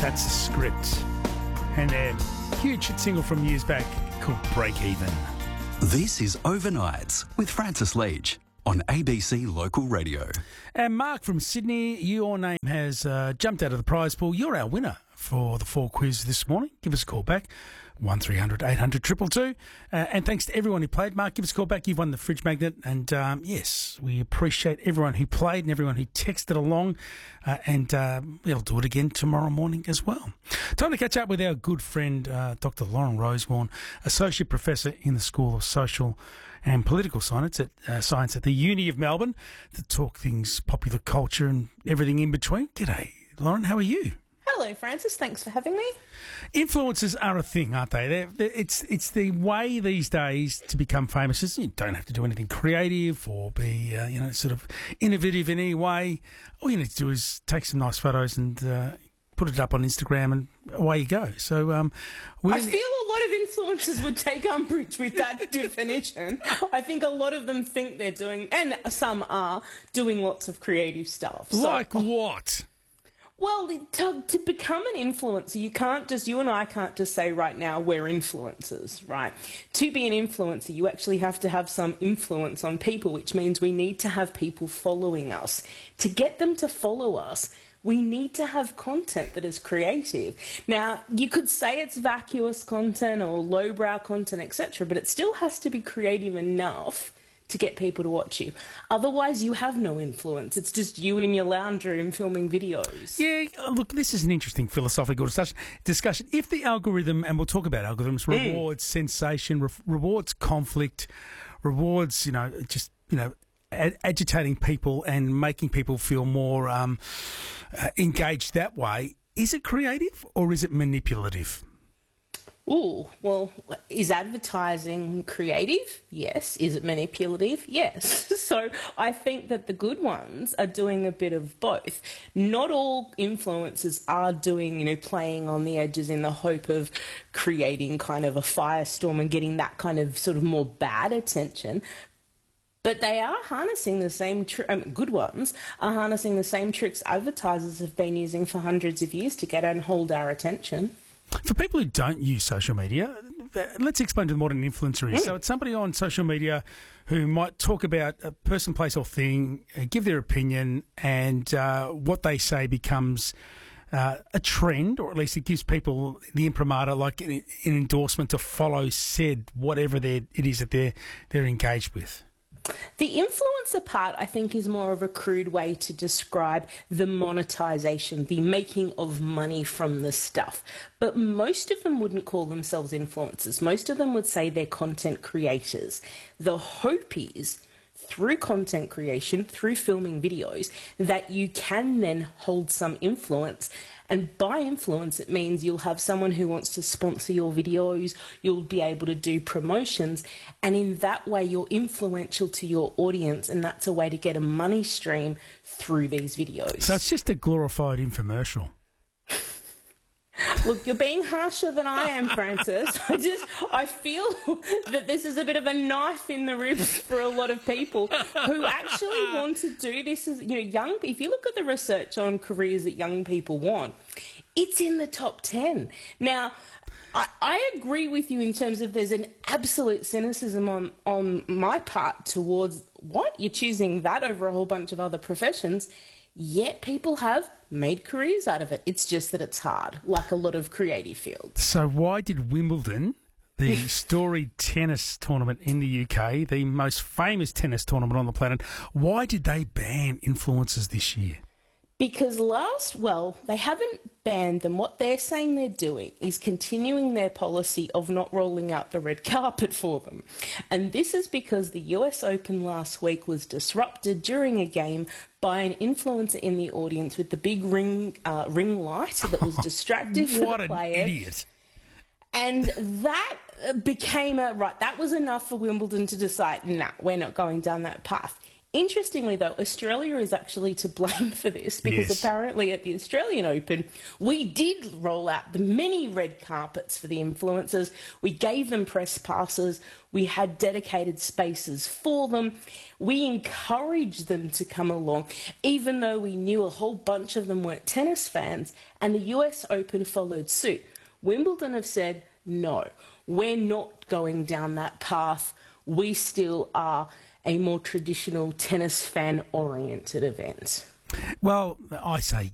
That's a Script. And a huge hit single from years back called Break Even. This is Overnights with Francis Leach on ABC Local Radio. And Mark from Sydney, your name has jumped out of the prize pool. You're our winner for the 4 quiz this morning. Give us a call back, 1300 800 222. And thanks to everyone who played. Mark, give us a call back. You've won the fridge magnet. And yes, we appreciate everyone who played and everyone who texted along. And we'll do it again tomorrow morning as well. Time to catch up with our good friend, Dr. Lauren Rosewarne, Associate Professor in the School of Social and Political Science at the Uni of Melbourne, to talk things popular culture and everything in between. G'day, Lauren. How are you? Hello, Francis. Thanks for having me. Influencers are a thing, aren't they? It's the way these days to become famous. Is you don't have to do anything creative or be sort of innovative in any way. All you need to do is take some nice photos and put it up on Instagram, and away you go. So I feel a lot of influencers would take umbrage with that definition. I think a lot of them think they're doing, and some are, doing lots of creative stuff. Like what? Well, to become an influencer, you and I can't just say right now we're influencers, right? To be an influencer, you actually have to have some influence on people, which means we need to have people following us. To get them to follow us, we need to have content that is creative. Now, you could say it's vacuous content or lowbrow content, etc., but it still has to be creative enough to get people to watch you. Otherwise, you have no influence. It's just you in your lounge room filming videos. Yeah, look, this is an interesting philosophical discussion. If the algorithm, and we'll talk about algorithms, rewards sensation, rewards conflict, rewards, agitating people and making people feel more engaged that way, is it creative or is it manipulative? Ooh, well, is advertising creative? Yes. Is it manipulative? Yes. So I think that the good ones are doing a bit of both. Not all influencers are doing, playing on the edges in the hope of creating kind of a firestorm and getting that kind of sort of more bad attention. But they are harnessing the same, good ones are harnessing the same tricks advertisers have been using for hundreds of years to get and hold our attention. For people who don't use social media, let's explain to them what an influencer is. So it's somebody on social media who might talk about a person, place or thing, give their opinion, and what they say becomes a trend, or at least it gives people the imprimatur, like an endorsement to follow said whatever it is that they're engaged with. The influencer part, I think, is more of a crude way to describe the monetization, the making of money from the stuff. But most of them wouldn't call themselves influencers. Most of them would say they're content creators. The hope is, through content creation, through filming videos, that you can then hold some influence. And by influence, it means you'll have someone who wants to sponsor your videos, you'll be able to do promotions, and in that way you're influential to your audience, and that's a way to get a money stream through these videos. So it's just a glorified infomercial. Look, you're being harsher than I am, Francis. I feel that this is a bit of a knife in the ribs for a lot of people who actually want to do this as, young. If you look at the research on careers that young people want, it's in the top 10. Now, I agree with you in terms of there's an absolute cynicism on my part towards what? You're choosing that over a whole bunch of other professions. Yet people have made careers out of it. It's just that it's hard, like a lot of creative fields. So why did Wimbledon, the storied tennis tournament in the UK, the most famous tennis tournament on the planet, why did they ban influencers this year? Because they haven't banned them. What they're saying they're doing is continuing their policy of not rolling out the red carpet for them. And this is because the US Open last week was disrupted during a game by an influencer in the audience with the big ring light that was distracted for the player. What an idiot. And that became that was enough for Wimbledon to decide, nah, we're not going down that path. Interestingly, though, Australia is actually to blame for this because Yes. apparently at the Australian Open, we did roll out the many red carpets for the influencers. We gave them press passes. We had dedicated spaces for them. We encouraged them to come along, even though we knew a whole bunch of them weren't tennis fans, and the US Open followed suit. Wimbledon have said, no, we're not going down that path. We still are a more traditional tennis fan-oriented event. Well, I say